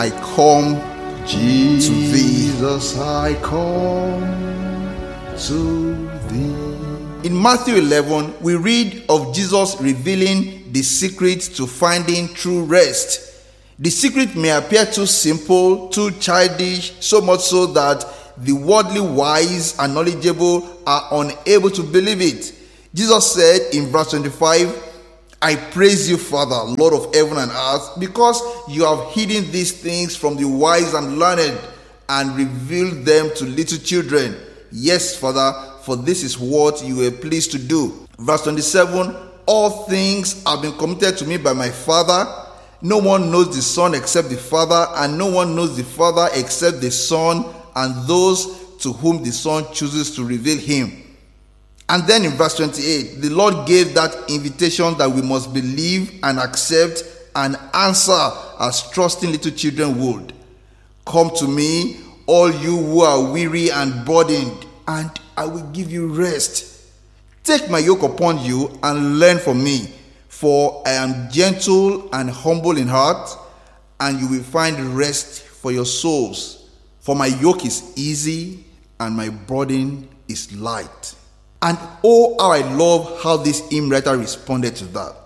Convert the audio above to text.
I come Jesus, I come to thee. In Matthew 11, we read of Jesus revealing the secret to finding true rest. The secret may appear too simple, too childish, so much so that the worldly wise and knowledgeable are unable to believe it. Jesus said in verse 25, I praise you, Father, Lord of heaven and earth, because you have hidden these things from the wise and learned and revealed them to little children. Yes, Father, for this is what you were pleased to do. Verse 27, all things have been committed to me by my Father. No one knows the Son except the Father, and no one knows the Father except the Son, and those to whom the Son chooses to reveal him. And then in verse 28, the Lord gave that invitation that we must believe and accept and answer as trusting little children would. Come to me, all you who are weary and burdened, and I will give you rest. Take my yoke upon you and learn from me, for I am gentle and humble in heart, and you will find rest for your souls. For my yoke is easy and my burden is light. And oh, how I love how this hymn writer responded to that.